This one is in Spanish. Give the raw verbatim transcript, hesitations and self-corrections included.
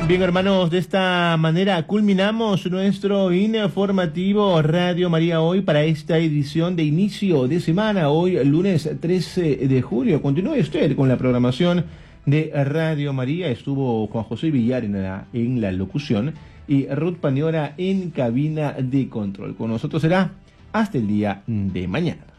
Bien, hermanos, de esta manera culminamos nuestro informativo Radio María Hoy para esta edición de inicio de semana, hoy lunes trece de julio. Continúe usted con la programación de Radio María. Estuvo Juan José Villar en la, en la locución y Ruth Paniora en cabina de control. Con nosotros será hasta el día de mañana.